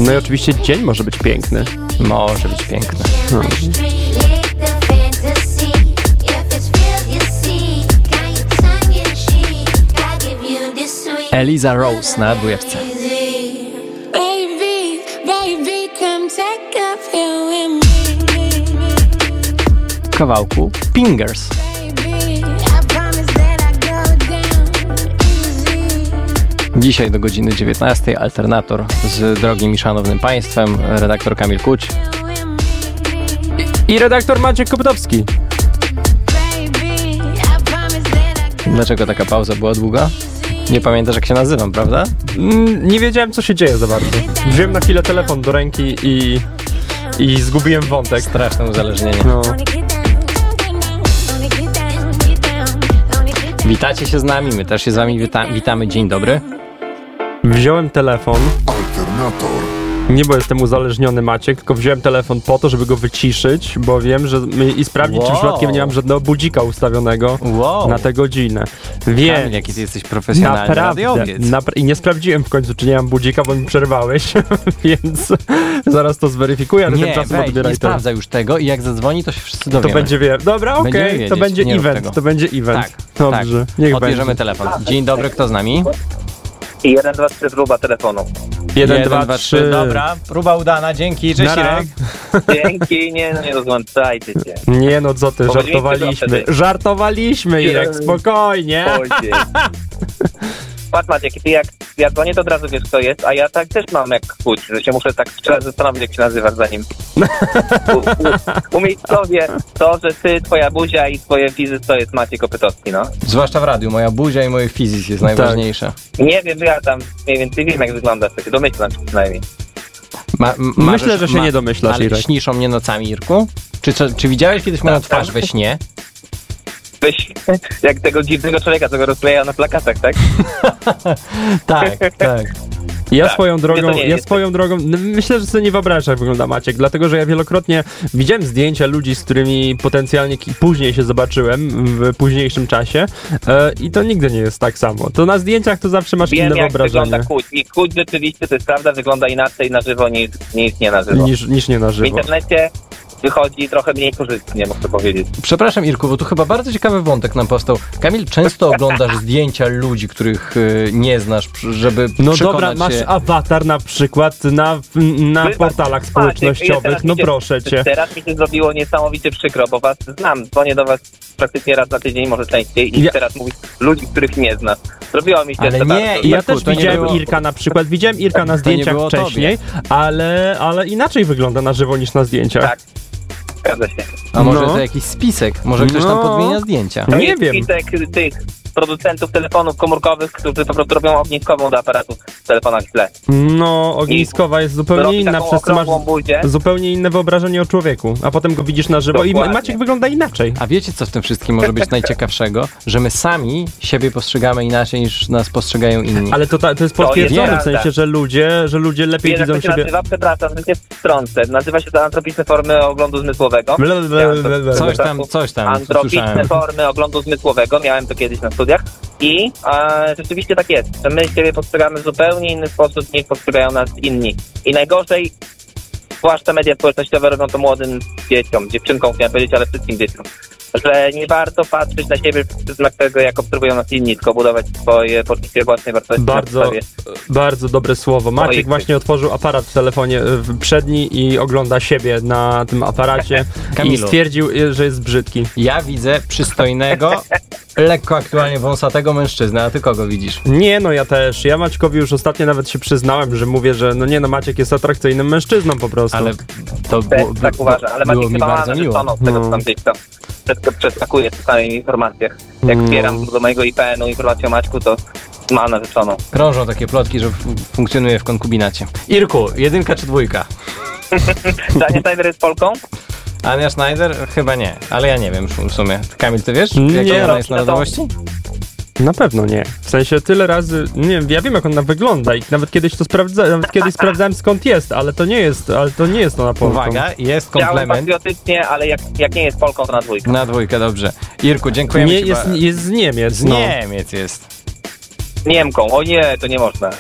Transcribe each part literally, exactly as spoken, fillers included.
No i oczywiście dzień może być piękny. Może być piękny. No. Eliza Rose na dwójeczce. W kawałku Fingers. Dzisiaj do godziny dziewiętnastej Alternator z drogim i szanownym państwem, redaktor Kamil Kuć I redaktor Maciek Koptowski. Dlaczego taka pauza była długa? Nie pamiętasz, jak się nazywam, prawda? Mm, nie wiedziałem, co się dzieje za bardzo. Wziąłem na chwilę telefon do ręki i, i zgubiłem wątek. Straszne uzależnienie. No. Witacie się z nami, my też się z wami wita- witamy. Dzień dobry. Wziąłem telefon. Alternator. Nie, bo jestem uzależniony, Maciek, tylko wziąłem telefon po to, żeby go wyciszyć, bo wiem, że i sprawdzić, Wow. czy przypadkiem nie mam żadnego budzika ustawionego Wow. na tę godzinę. Wiem. Kamil, jaki ty jesteś profesjonalny Naprawdę. radiowiec. Napra- I nie sprawdziłem w końcu, czy nie mam budzika, bo mi przerwałeś, więc zaraz to zweryfikuję, ale Nie, tymczasem weź, odbieraj nie to. sprawdza już tego i jak zadzwoni, to się wszyscy To dowiemy. będzie wie. Dobra, okej, Będziemy to wiedzieć, będzie nie rób event, tego. to będzie event. Tak, Dobrze, tak. niech Odbierzemy będzie. telefon. Dzień dobry, kto z nami? I jeden, dwa, trzy, próba telefonu. Jeden, dwa, trzy. Dobra, próba udana, dzięki, cześć Nara. Irek. Dzięki, nie, no nie rozłączajcie się. Nie no, co ty, Bo będziemy żartowaliśmy. wtedy. Żartowaliśmy, Irek, spokojnie. Ojciec. Patrz Maciek, ty jak ja dzwonię, to od razu wiesz kto jest, a ja tak też mam jak Kuć, że się muszę tak trzy razy zastanowić, jak się nazywasz zanim u, u, umiejscowię to, że ty, twoja buzia i twoje fizy to jest Maciek Kopytowski, no. Zwłaszcza w radiu, moja buzia i moje fizis jest najważniejsze. Nie wiem, ja tam mniej więcej wiem jak wyglądasz, tak się domyślam przynajmniej. Ma, m- Myślę, marzysz- że się nie domyślasz, Ale Irek. śnisz o mnie nocami, Irku? Czy, czy, czy widziałeś kiedyś moją Tak, twarz tak. we śnie? Weź, jak tego dziwnego człowieka, co go rozkleja na plakatach, tak? Tak, tak. Ja Tak, swoją drogą, nie, to nie ja jest. swoją drogą, no, myślę, że sobie nie wyobrażasz, jak wygląda Maciek, dlatego, że ja wielokrotnie widziałem zdjęcia ludzi, z którymi potencjalnie ki- później się zobaczyłem, w późniejszym czasie e, i to nigdy nie jest tak samo. To na zdjęciach to zawsze masz Wiem inne jak wyobrażenie wygląda Kuć i Kuć rzeczywiście, to jest prawda, wygląda inaczej na żywo niż, niż nie na żywo. niż, niż nie na W żywo. internecie wychodzi trochę mniej korzystnie, muszę powiedzieć. Przepraszam, Irku, bo tu chyba bardzo ciekawy wątek nam powstał. Kamil, często oglądasz zdjęcia ludzi, których y, nie znasz, żeby No przekonać dobra, masz się... awatar na przykład na, na Wybacz, portalach Maciek, społecznościowych, teraz no mi się- proszę cię. Teraz mi się zrobiło niesamowicie przykro, bo was znam, dzwonię do was praktycznie raz na tydzień, może częściej i Ja- teraz mówisz ludzi, których nie znasz. Zrobiło mi się Ale to nie, bardzo. Ja Irku, też to nie widziałem było- Irka na przykład, widziałem Irka na nie zdjęciach było o tobie. wcześniej, ale, ale inaczej wygląda na żywo niż na zdjęciach. Tak, zgadza się. A może No. to jakiś spisek? Może ktoś tam No. podmienia zdjęcia? To Nie jest wiem. spisek tych producentów telefonów komórkowych, którzy po prostu robią ogniskową do aparatu w telefonach w tle. No, ogniskowa jest zupełnie Robi inna, taką przez co masz okrągłą buzię. zupełnie inne wyobrażenie o człowieku, a potem go widzisz na żywo Dokładnie. i Maciek wygląda inaczej. A wiecie, co w tym wszystkim może być najciekawszego? Że my sami siebie postrzegamy inaczej, niż nas postrzegają inni. Ale to, ta, to jest To potwierdzone jest w sensie, prawda. że ludzie, że ludzie lepiej Wiesz, jak widzą to się siebie. nazywa? Przepraszam, że cię wtrącę. Nazywa się to antropiczne formy oglądu zmysłowego. Ble, ble, ble, ble. Coś tam, coś tam Antropiczne słyszałem. formy oglądu zmysłowego, miałem to kiedyś na studiach i e, rzeczywiście tak jest, że my siebie postrzegamy w zupełnie inny sposób, niż postrzegają nas inni. I najgorzej, zwłaszcza media społecznościowe robią to młodym dzieciom, dziewczynkom chciałem powiedzieć, ale wszystkim dzieciom, że nie warto patrzeć na siebie przez pryzmat tego, jak obserwują nas inni, tylko budować swoje poczucie własnej wartości. Bardzo, na podstawie. bardzo dobre słowo. Maciek Ojej. właśnie otworzył aparat w telefonie w przedni i ogląda siebie na tym aparacie i Kamilu. stwierdził, że jest brzydki. Ja widzę przystojnego, lekko aktualnie wąsatego mężczyznę, a ty kogo widzisz? Nie, no ja też. Ja Maćkowi już ostatnio nawet się przyznałem, że mówię, że no nie, no Maciek jest atrakcyjnym mężczyzną po prostu. Ale to Też było, tak uważa, ale było Maciek mi chyba ma bardzo miło. narzeczoną z tego, No. co tam gdzieś tam wszystko przeskakuje w samych informacjach. Jak No. zbieram do mojego I P N-u informację o Maćku, to ma narzeczoną. Krążą takie plotki, że f- funkcjonuje w konkubinacie. Irku, jedynka czy dwójka? Daniel Snyder jest Polką? Ania Schneider? Chyba nie, ale ja nie wiem w sumie. Kamil, ty wiesz? Nie, Jakiej ona robi jest na to- narodowości? Na pewno nie. W sensie tyle razy, nie wiem, ja wiem jak ona wygląda i nawet kiedyś to sprawdzałem, nawet kiedyś sprawdzałem skąd jest, ale to nie jest, ale to nie jest ona Polką. Uwaga, jest Chciałem komplement. patriotycznie, ale jak, jak nie jest Polką, to na dwójkę. Na dwójkę, dobrze. Irku, dziękujemy Nie, ci jest, ba- jest z Niemiec. Z no. Niemiec jest. Niemką. O nie, to nie można.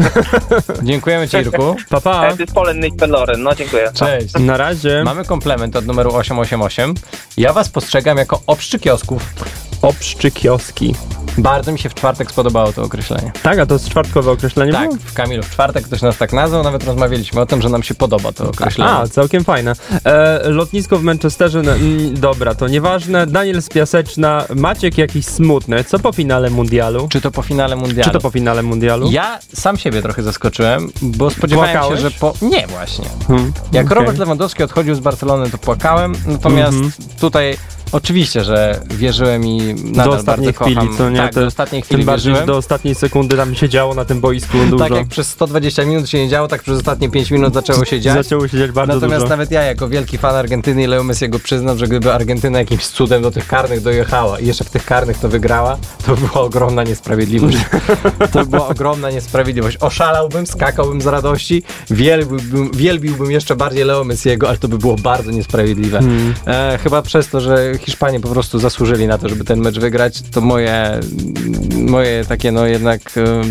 Dziękujemy ci, Irku. Pa, pa. Es ist Polen, nicht verloren. No, dziękuję. Cześć. Na razie. Mamy komplement od numeru osiem osiem osiem. Ja was postrzegam jako obszczy kiosków. Obszczy kioski. Bardzo mi się w czwartek spodobało to określenie. Tak, a to jest czwartkowe określenie Tak, było? w Kamilu w czwartek ktoś nas tak nazwał, nawet rozmawialiśmy o tym, że nam się podoba to określenie. A, całkiem fajne. E, lotnisko w Manchesterze, no, mm, dobra, to nieważne. Daniel z Piaseczna, Maciek jakiś smutny. Co po finale mundialu? Czy to po finale mundialu? Czy to po finale mundialu? Ja sam siebie trochę zaskoczyłem, bo spodziewałem Płakałeś? się, że po... Nie, właśnie. Hmm, Jak okej. Robert Lewandowski odchodził z Barcelony, to płakałem, natomiast Mhm. tutaj oczywiście, że wierzyłem i nadal Do ostatniej bardzo chwili, kocham. co nie? Tak, To do ostatniej chwili Tym bardziej, że wierzyłem. do ostatniej sekundy tam się działo na tym boisku dużo. Tak jak przez sto dwadzieścia minut się nie działo, tak przez ostatnie pięć minut zaczęło się dziać. Zaczęło się dziać bardzo Natomiast dużo. nawet ja, jako wielki fan Argentyny i Leo Messiego, przyznam, że gdyby Argentyna jakimś cudem do tych karnych dojechała i jeszcze w tych karnych to wygrała, to by była ogromna niesprawiedliwość. To by była ogromna niesprawiedliwość. Oszalałbym, skakałbym z radości, wielbiłbym, wielbiłbym jeszcze bardziej Leo Messiego, ale to by było bardzo niesprawiedliwe. Hmm. E, chyba przez to, że Hiszpanie po prostu zasłużyli na to, żeby ten mecz wygrać, to moje, moje takie no jednak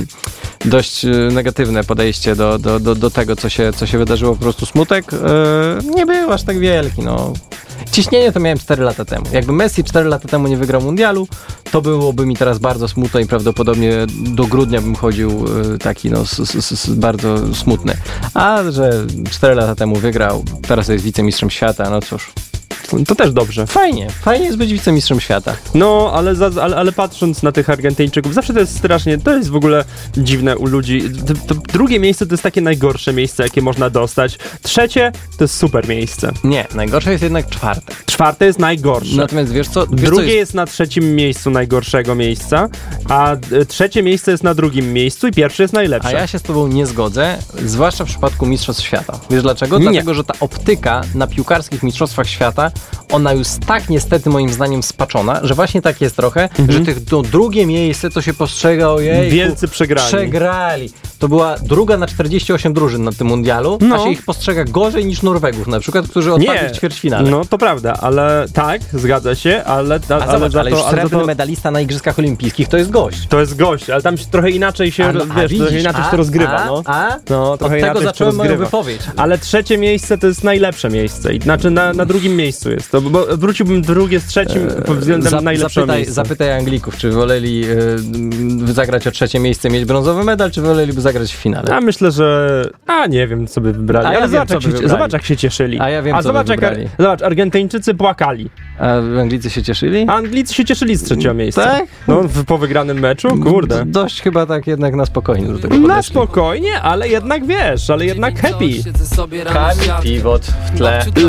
e, dość e, negatywne podejście do, do, do, do tego, co się, co się wydarzyło, po prostu smutek, e, nie był aż tak wielki, no. Ciśnienie to miałem cztery lata temu. Jakby Messi cztery lata temu nie wygrał mundialu, to byłoby mi teraz bardzo smutno i prawdopodobnie do grudnia bym chodził e, taki no s, s, s, bardzo smutny. A że cztery lata temu wygrał, teraz jest wicemistrzem świata, no cóż. To też dobrze. Fajnie, fajnie jest być wicemistrzem świata. No, ale, za, ale, ale patrząc na tych Argentyńczyków, zawsze to jest strasznie, to jest w ogóle dziwne u ludzi. To, to drugie miejsce to jest takie najgorsze miejsce, jakie można dostać. Trzecie to jest super miejsce. Nie, najgorsze jest jednak czwarte. Czwarte jest najgorsze. Natomiast wiesz co? Wiesz, Drugie co jest... jest na trzecim miejscu najgorszego miejsca, a e, trzecie miejsce jest na drugim miejscu i pierwsze jest najlepsze. A ja się z tobą nie zgodzę, zwłaszcza w przypadku Mistrzostw Świata. Wiesz dlaczego? Nie. Dlatego, że ta optyka na piłkarskich Mistrzostwach Świata, ona już tak niestety moim zdaniem spaczona, że właśnie tak jest trochę, Mhm. że tych to drugie miejsce to się postrzega, ojej, Wielcy przegrali. Przegrali. To była druga na czterdzieści osiem drużyn na tym mundialu, No. a się ich postrzega gorzej niż Norwegów na przykład, którzy odpadli w ćwierćfinale. No to prawda, ale tak, zgadza się, ale, a, A ale zobacz, za ale to, już ale za srebrny to, medalista na Igrzyskach Olimpijskich to jest gość. to jest gość, ale tam się trochę inaczej się, A, no, a wiesz, widzisz, trochę inaczej a, się to rozgrywa, a, no. A? No, Od trochę tego inaczej się zacząłem moją rozgrywa. wypowiedź. Ale trzecie miejsce to jest najlepsze miejsce, i znaczy na, na drugim miejscu jest to, bo wróciłbym drugie z trzecim pod względem Zap- najlepszego zapytaj, miejsca. zapytaj Anglików, czy woleli y, zagrać o trzecie miejsce, mieć brązowy medal, czy woleliby zagrać w finale. A myślę, że... A nie wiem, co by wybrali. A ja Ale wiem, zobacz, co jak by się, wybrali. zobacz, jak się cieszyli. A ja wiem, A co zobacz, by jak, wybrali. zobacz, Argentyńczycy płakali. A Anglicy się cieszyli? A Anglicy się cieszyli z trzeciego miejsca. tak? No, w, po wygranym meczu? Kurde. Dość chyba tak jednak na spokojnie do tego Na podeszli. spokojnie, ale jednak wiesz, ale jednak happy. Kamil Pivot w tle.